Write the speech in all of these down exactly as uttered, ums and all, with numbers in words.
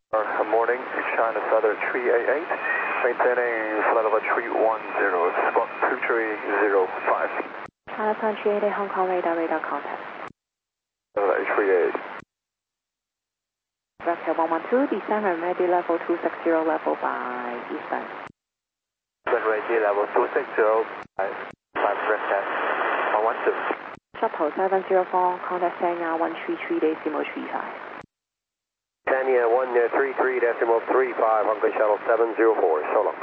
Good morning, China Southern three eight eight, maintaining flight level three one zero, spot two three zero five. China Southern three eight eight, Hong Kong radar, radar contact. Uh, three eight eight. Rocket one one two, descend and ready level two six zero, level by Eastern. Descend ready level two six zero, five, five Rocket one one two. Shuttle seven zero four, contact Sanya one three three decimal three five. Sanya one three three decimal three five, Hong Kong Shuttle seven zero four, so long.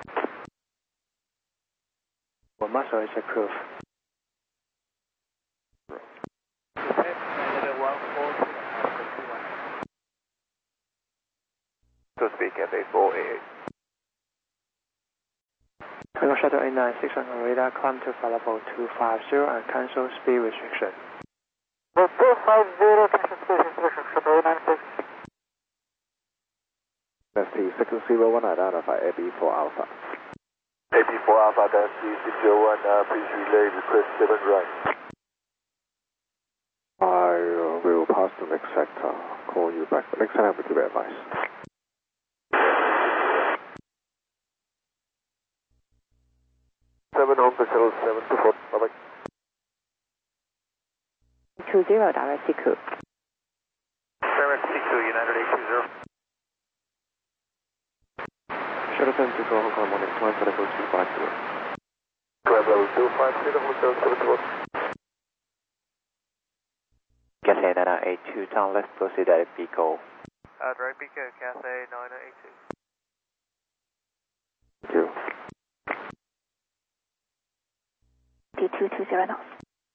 One muscle is approved. To speak at eight four eight eight. Hong Kong Shuttle eight nine six on radar, climb to flight level two five zero and cancel speed restriction. two five zero, cancel speed restriction, Shuttle eight nine six. S T six zero one, identify A B four Alpha. A B four Alpha, that's T six zero one, uh, please relay request seven right. I uh, will pass the next sector, call you back. Next time, will give advice. seven Hong Kong Shuttle seven two four, bye bye. two zero, direct C Q. Direct C Q, United eight two zero. Shuttle seven two four, Hong Kong, morning, climb for level two five zero. Climb level two five zero, Hotel seven two four. Cathay nine nine eight two, turn left, proceed at Pico. Uh, direct Pico, Cathay nine nine eight two. Thank you. D two two zero knots.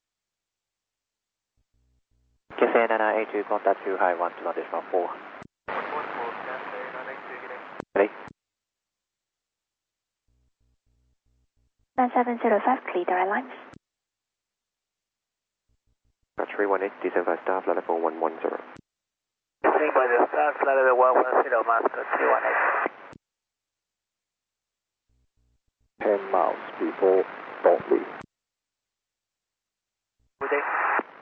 Cathay nine nine eight two, contact two high one two one decimal four. one one four, Cathay nine eight two, get in. Ready? nine seven zero five, clear direct lines. three one eight, descend by staff, level one one zero. Descending by the staff, flight level one one zero, master three one eight. ten miles before Dudley. Good day.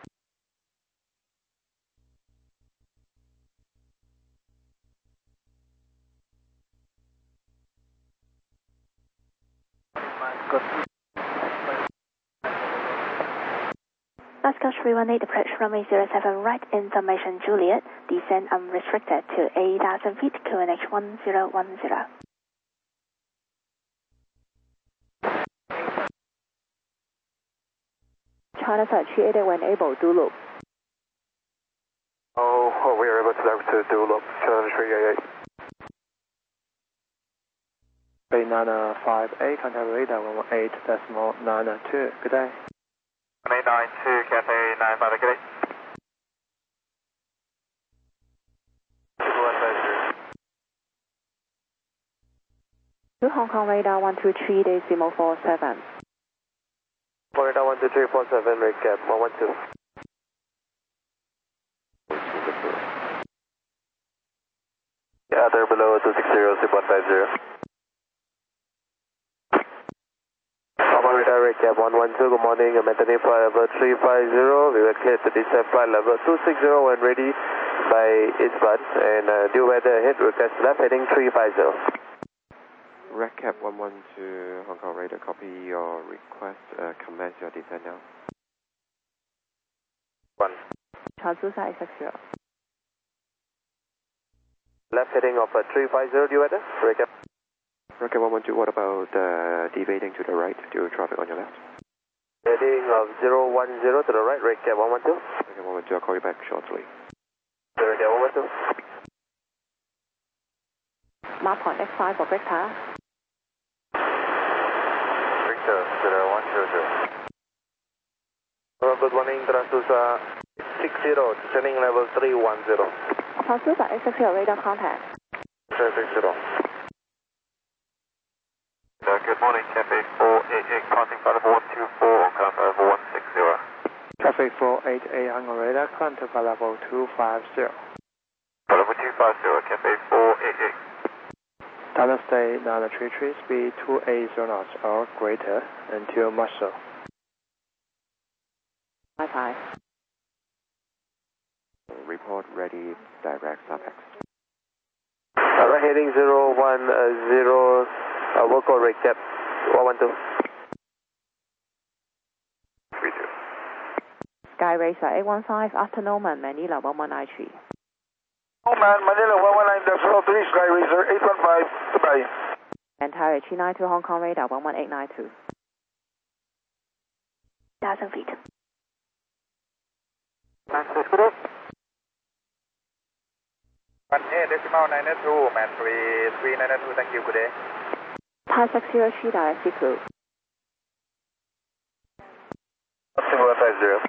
Oscar three one eight, approach runway zero seven right, information Juliet, descend unrestricted to eight thousand feet, Q N H one zero one zero. China Southern three eight eight, when able, do loop. Oh, oh, we are able to level to do loop, China three eight eight. eight nine five eight, contact radar one one eight decimal nine two. Good day. one eight nine two, Cathay nine five, good day. To Hong Kong radar one two three decimal four seven. Florida one two three four seven, recap one one two. Yeah, they're below two six zero, zip one five zero. Radar recap one one two, good morning, maintaining flight level three five zero, we will clear to descend flight level two six zero when ready by eastbound, and uh, due weather ahead, request left heading three five zero. Recap one one two, Hong Kong radar, copy your request, uh, commence your descent now. One. Chaozusa X zero. Left heading of uh, three five zero, due weather, recap. Recap one one two, what about uh, deviating to the right due to traffic on your left? Heading of zero one zero to the right, recap one one two. Recap one one two, I'll call you back shortly. Recap one one two. Mark point X five for break path. Victor zero one zero zero. Uh, good morning, Transducer six zero, descending level three one zero. Transducer X zero, radar contact. six zero. Uh, good morning, Cathay four eight eight, crossing flight level one two four, on climb level one six zero. Traffic four eight eight, Hong Kong radar, climb to flight level two five zero. Flight level two five zero, Cathay four eight eight. Time stay nine three three, speed two eighty knots or greater until muscle. Five five. Report ready, direct subex. We're heading zero one zero, uh, we'll call recap one one two. three two. Sky Racer eight one five, afternoon, Manila one one nine three. Oh man, Manila one one nine decimal three, Sky Racer eight one five, goodbye. And Tower three nine two, Hong Kong radar one one eight nine two. one thousand feet. Francisco. one eight decimal nine two, man three three nine two, thank you, good day. Thai six zero three, direct crew. one five zero.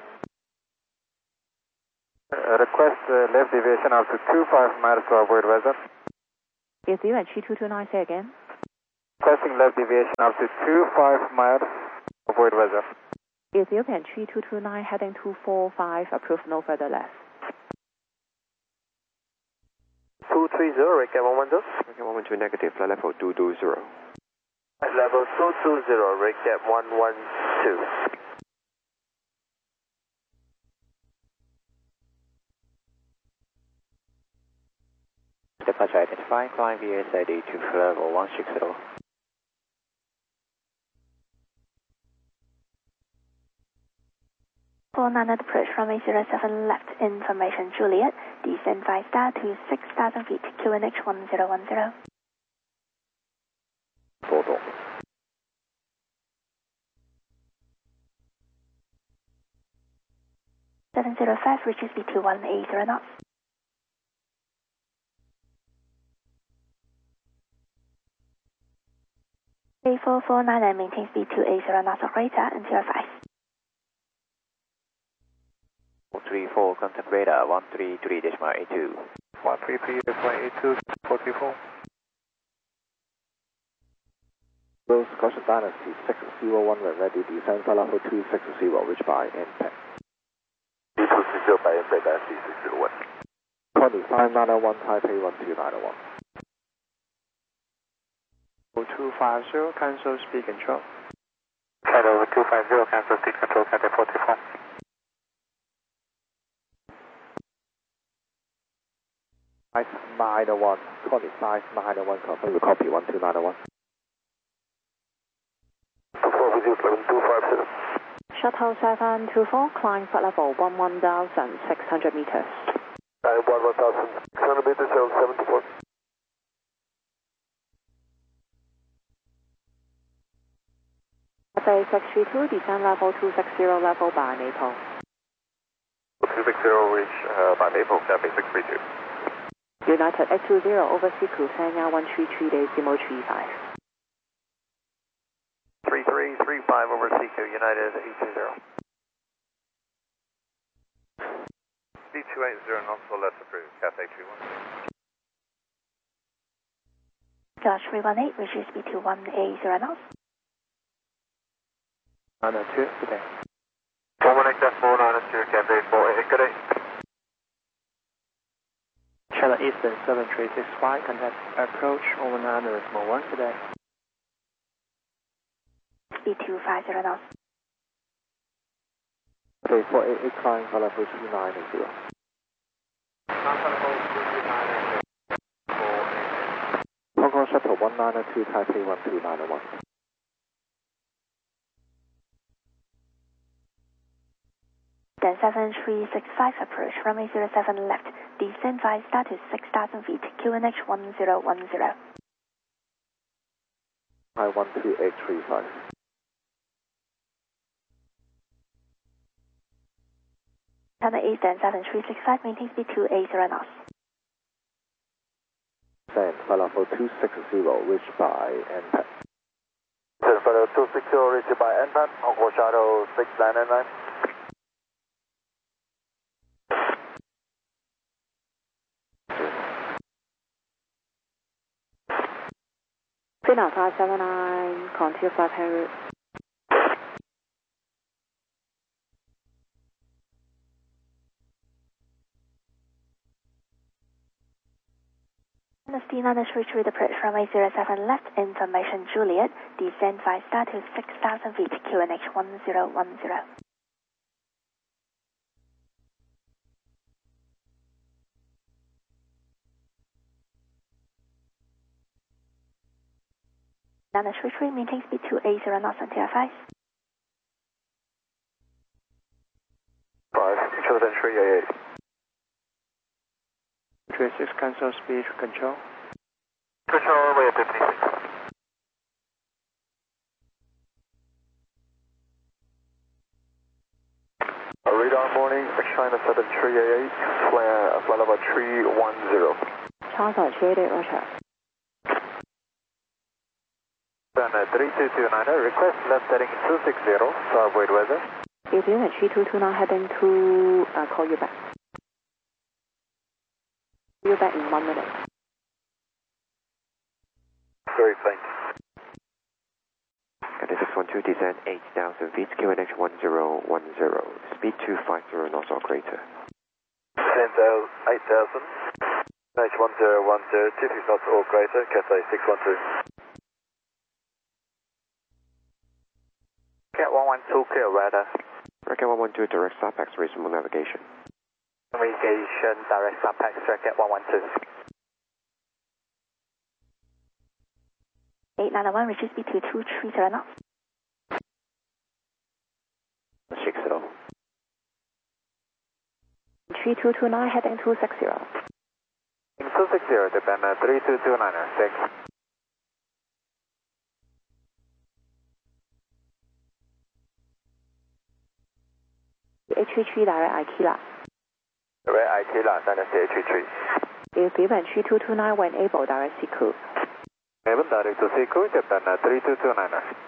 Uh, request uh, left deviation up to two five miles to avoid weather. Is you and three two two nine, say again? Requesting left deviation up to two five miles, avoid weather. Ethiopian three two two nine heading two four five, approved no further left. two three zero, recap one one two. Recap one one two negative, flight level two two zero. Level two two zero, recap one one two. Departure identifying, flying V S I D to level one six zero. four nine at approach runway zero seven left, information Juliet, descend five star to six thousand feet, Q N H one zero one zero. Photo. seven zero five reaches B two one eight zero knots. A four four nine and maintains B two eight zero knots or greater until five. three four, contact radar one three three decimal eight two. one three three decimal eight two, four three four. Rose Caution Dynasty six zero one, when ready, descend flight level two six zero, reach by impact. two two six zero by impact, Dynasty six zero one. Connie five nine one, Taipei one two nine one. two five zero, cancel speed control. Flight over two five zero, cancel speed control, Cathay four three four. five nine one, Connie five nine one, confirm the copy one two nine one. two four with you, eleven two five zero. Shuttle seven two four, climb flight level one one thousand six hundred meters. Nine one one thousand six hundred meters, zero seven two four. Cathay six three two, descend level two six zero, level by Maple. two six zero, reach uh, by Maple, Cathay six three two. United eight two zero, overseas crew, Sanya one three three decimal three five. three three three five over C Q, United eight two zero. B two eight zero knots, so let's approve, Cathay two one. Josh three one eight reaches B two one eight zero knots. nine two, good day. four one eight four nine two, Cathay four eight, good day. Channel Eastern seven three six five, contact approach over nine decimal one, good day. B two five zero knots. Okay, four eight eight, climb flight level two nine zero. Hong Kong Shuttle one nine two, Taipei one two nine one. Then seven three six five approach, runway zero seven left, descend five star to six thousand feet, Q N H one zero one zero. I one two eight three five. Channel Eastern seven three six five maintains B two eight zero knots. Then flight level two six zero, reach by impact. Then flight level two six zero, reach by impact, Hong Kong Shuttle six nine nine nine. Final five seven nine, continue flight en route. Dynasty nine three three approach, runway zero seven left, information Juliet, descend five star to six thousand feet, Q N H one zero one zero. Nana three three, maintain speed two eight zero knots until F I. five, seven three eight eight. three six, cancel speed control. Control, way at fifty-six. Radar morning, China seven three eight eight, flight, flight level three one zero. Charter three eight eight, Roger. three two two nine, request left heading two six zero to avoid weather. If unit three two two nine heading to uh, call you back. Call you back in one minute. Sorry, plane. Cathay six one two, descend eight thousand feet, Q N H one zero one zero, speed two five zero knots or greater. Descend eight thousand, H one zero one zero, two six knots or greater, Cathay six one two. Cat one one two, clear radar. Red Cat one one two, direct Starpax, reasonable navigation. Navigation, direct Starpax, Red Cat one one two. eight nine one, reduce speed to two three zero knots. six zero. three two two nine heading two six zero. two six zero, depend three two two nine, thanks. H three three direct Ikila. Direct Ikila, direct H three three. If given three two two nine when able, direct Siku. Able direct to Siku, Japan three two two nine.